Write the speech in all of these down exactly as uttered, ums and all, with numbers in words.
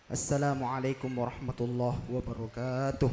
Assalamualaikum warahmatullahi wabarakatuh.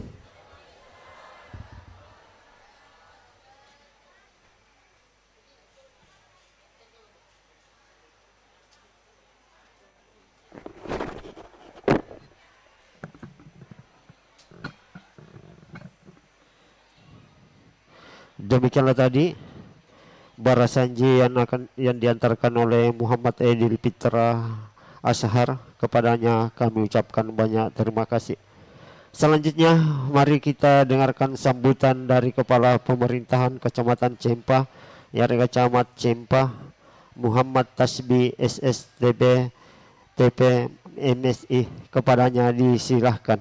Demikianlah tadi barasanji yang akan yang diantarkan oleh Muhammad Aidil Fitra Ashar. Kepadanya kami ucapkan banyak terima kasih. Selanjutnya mari kita dengarkan sambutan dari Kepala Pemerintahan Kecamatan Cempah, yakni Camat Cempah, Muhammad Tasbi S S T B T P M S I. Kepadanya disilahkan.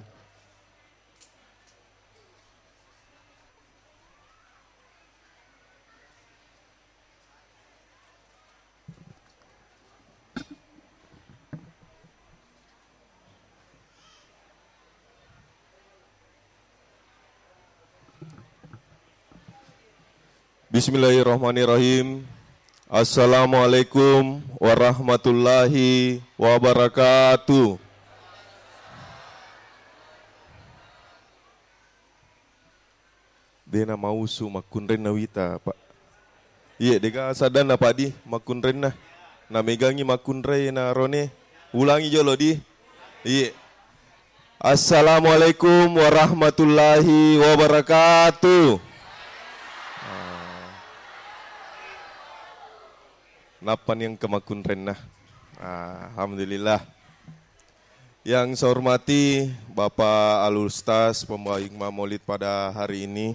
Bismillahirrahmanirrahim. Assalamualaikum warahmatullahi wabarakatuh. Dena mausu makunren na wita, Pak. Iya, dega sadan na Pak di makunren na. Na megangi makunre na rone. Ulangi jolo di. Iya. Assalamualaikum warahmatullahi wabarakatuh. Napan yang kemakun renah. Alhamdulillah. Yang saya hormati Bapak Al-Ustaz pembawa hikmah maulid pada hari ini.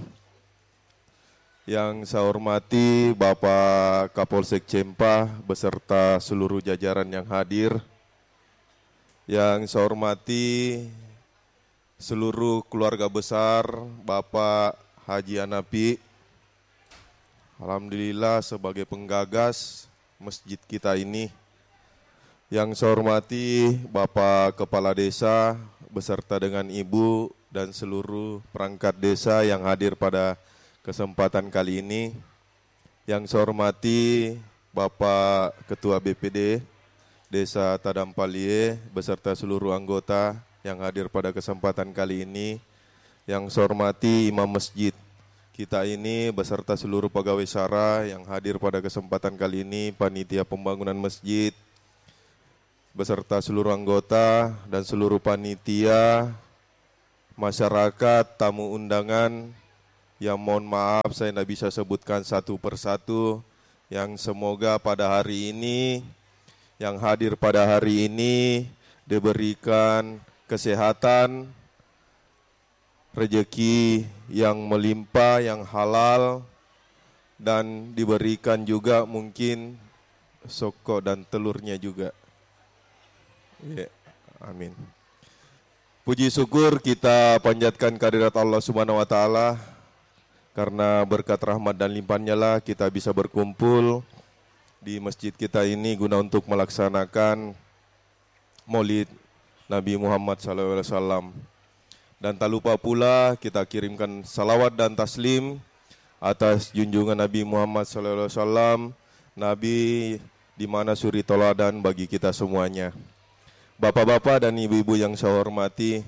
Yang saya hormati Bapak Kapolsek Cempah beserta seluruh jajaran yang hadir. Yang saya hormati seluruh keluarga besar Bapak Haji Anapi. Alhamdulillah sebagai penggagas masjid kita ini. Yang saya hormati Bapak Kepala Desa beserta dengan Ibu dan seluruh perangkat desa yang hadir pada kesempatan kali ini. Yang saya hormati Bapak Ketua B P D Desa Tadampalie beserta seluruh anggota yang hadir pada kesempatan kali ini. Yang saya hormati Imam Masjid kita ini beserta seluruh pegawai syara yang hadir pada kesempatan kali ini, panitia pembangunan masjid, beserta seluruh anggota dan seluruh panitia, masyarakat, tamu undangan, yang mohon maaf saya tidak bisa sebutkan satu persatu, yang semoga pada hari ini, yang hadir pada hari ini, diberikan kesehatan, rezeki yang melimpah, yang halal, dan diberikan juga mungkin soko dan telurnya juga. Ya, amin. Puji syukur kita panjatkan kehadirat Allah Subhanahu wa taala karena berkat rahmat dan limpahnya lah kita bisa berkumpul di masjid kita ini guna untuk melaksanakan Maulid Nabi Muhammad shallallahu alaihi wasallam. Dan tak lupa pula kita kirimkan salawat dan taslim atas junjungan Nabi Muhammad shallallahu alaihi wasallam, Nabi di mana suri toladan bagi kita semuanya. Bapak-bapak dan ibu-ibu yang saya hormati,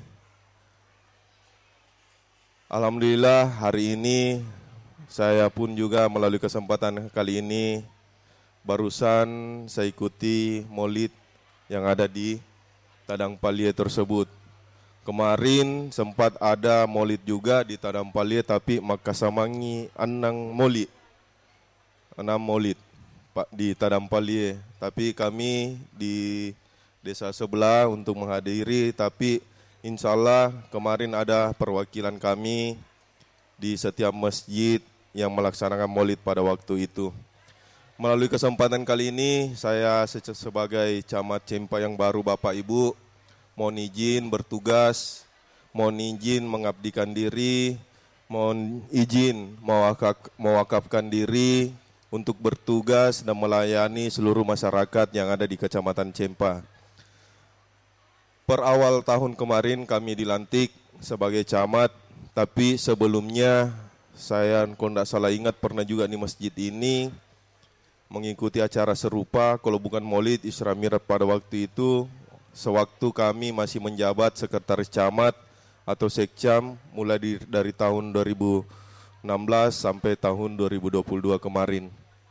alhamdulillah hari ini saya pun juga melalui kesempatan kali ini barusan saya ikuti maulid yang ada di Tadampalie tersebut. Kemarin sempat ada maulid juga di Tadampalie tapi Makasamangi anang maulid. Enam maulid Pak di Tadampalie. Tapi kami di desa sebelah untuk menghadiri, tapi insya Allah kemarin ada perwakilan kami di setiap masjid yang melaksanakan maulid pada waktu itu. Melalui kesempatan kali ini saya sebagai camat Cempah yang baru Bapak Ibu mohon izin bertugas, mohon izin mengabdikan diri, mohon izin mewakaf, mewakafkan diri untuk bertugas dan melayani seluruh masyarakat yang ada di Kecamatan Cempah. Per awal tahun kemarin kami dilantik sebagai camat, tapi sebelumnya saya kalau tidak salah ingat pernah juga di masjid ini mengikuti acara serupa, kalau bukan maulid Isra Mi'raj pada waktu itu sewaktu kami masih menjabat sekretaris camat atau sekcam mulai di, dari tahun dua ribu enam belas sampai tahun dua ribu dua puluh dua kemarin.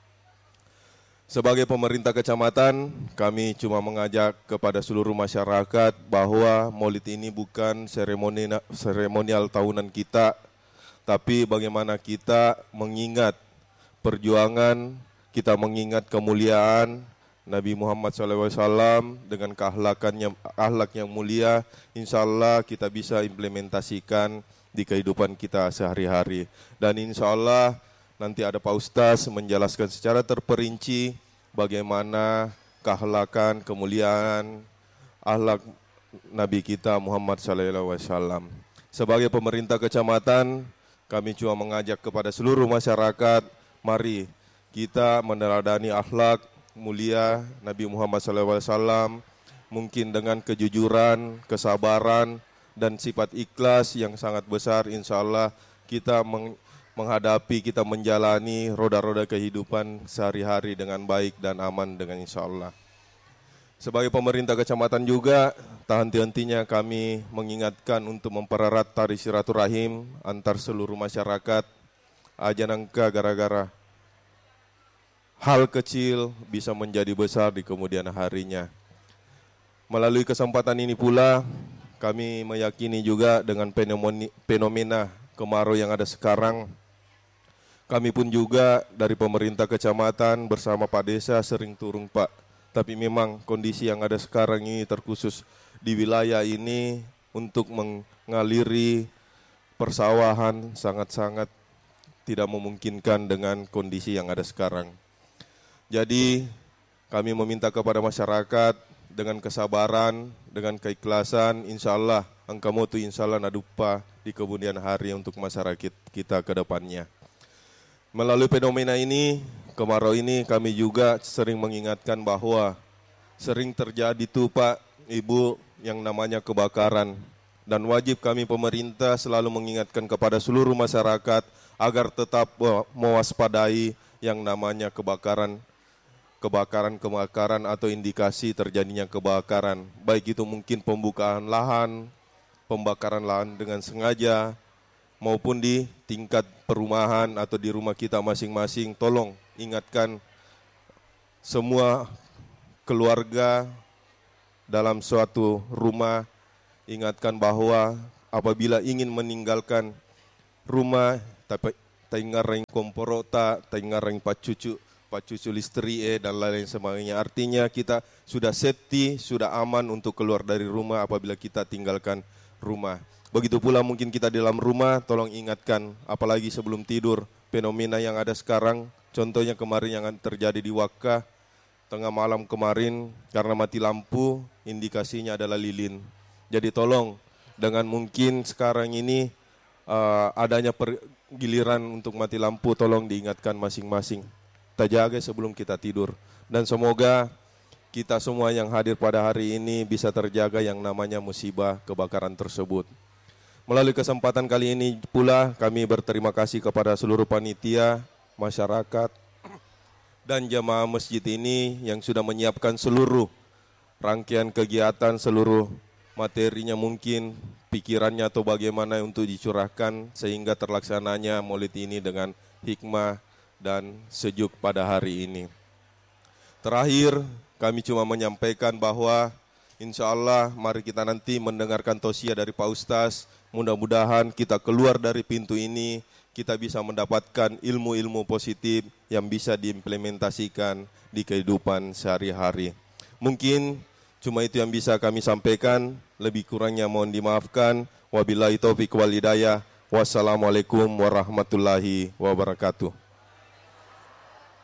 Sebagai pemerintah kecamatan, kami cuma mengajak kepada seluruh masyarakat bahwa Maulid ini bukan seremoni seremonial tahunan kita, tapi bagaimana kita mengingat perjuangan, kita mengingat kemuliaan Nabi Muhammad shallallahu alaihi wasallam dengan keakhlakannya, akhlak yang mulia. Insya Allah kita bisa implementasikan di kehidupan kita sehari-hari. Dan insya Allah nanti ada Pak Ustaz menjelaskan secara terperinci bagaimana keakhlakan, kemuliaan, akhlak Nabi kita Muhammad shallallahu alaihi wasallam. Sebagai pemerintah kecamatan, kami cuma mengajak kepada seluruh masyarakat, mari kita meneladani akhlak mulia Nabi Muhammad shallallahu alaihi wasallam, mungkin dengan kejujuran, kesabaran, dan sifat ikhlas yang sangat besar. Insya Allah kita meng menghadapi, kita menjalani roda-roda kehidupan sehari-hari dengan baik dan aman dengan insya Allah. Sebagai pemerintah kecamatan juga, tak henti-hentinya kami mengingatkan untuk mempererat tali silaturahim antar seluruh masyarakat. Aja nangka gara-gara hal kecil bisa menjadi besar di kemudian harinya. Melalui kesempatan ini pula, kami meyakini juga dengan fenomena kemarau yang ada sekarang, kami pun juga dari pemerintah kecamatan bersama Pak Desa sering turun Pak. Tapi memang kondisi yang ada sekarang ini terkhusus di wilayah ini untuk mengaliri persawahan sangat-sangat tidak memungkinkan dengan kondisi yang ada sekarang. Jadi kami meminta kepada masyarakat dengan kesabaran, dengan keikhlasan, insya Allah angka mutu insya Allah nadupa di kemudian hari untuk masyarakat kita ke depannya. Melalui fenomena ini, kemarau ini kami juga sering mengingatkan bahwa sering terjadi tuh Pak, Ibu yang namanya kebakaran. Dan wajib kami pemerintah selalu mengingatkan kepada seluruh masyarakat agar tetap mewaspadai yang namanya kebakaran, kebakaran-kebakaran atau indikasi terjadinya kebakaran. Baik itu mungkin pembukaan lahan, pembakaran lahan dengan sengaja, maupun di tingkat perumahan atau di rumah kita masing-masing. Tolong ingatkan semua keluarga dalam suatu rumah, ingatkan bahwa apabila ingin meninggalkan rumah, tapi taingareng komporo ta, taingareng pacucu, pacucu listri eh dan lain-lain sebagainya. Artinya kita sudah safety, sudah aman untuk keluar dari rumah apabila kita tinggalkan rumah. Begitu pula mungkin kita di dalam rumah, tolong ingatkan, apalagi sebelum tidur, fenomena yang ada sekarang, contohnya kemarin yang terjadi di Wakkah, tengah malam kemarin, karena mati lampu, indikasinya adalah lilin. Jadi tolong, dengan mungkin sekarang ini, uh, adanya giliran untuk mati lampu, tolong diingatkan masing-masing. Kita jaga sebelum kita tidur. Dan semoga kita semua yang hadir pada hari ini bisa terjaga yang namanya musibah kebakaran tersebut. Melalui kesempatan kali ini pula kami berterima kasih kepada seluruh panitia, masyarakat, dan jamaah masjid ini yang sudah menyiapkan seluruh rangkaian kegiatan, seluruh materinya mungkin, pikirannya atau bagaimana untuk dicurahkan sehingga terlaksananya Maulid ini dengan hikmah dan sejuk pada hari ini. Terakhir, kami cuma menyampaikan bahwa insya Allah mari kita nanti mendengarkan tausiah dari Pak Ustaz. Mudah-mudahan kita keluar dari pintu ini, kita bisa mendapatkan ilmu-ilmu positif yang bisa diimplementasikan di kehidupan sehari-hari. Mungkin cuma itu yang bisa kami sampaikan, lebih kurangnya mohon dimaafkan. Wabillahi taufiq wal hidayah. Wassalamualaikum warahmatullahi wabarakatuh.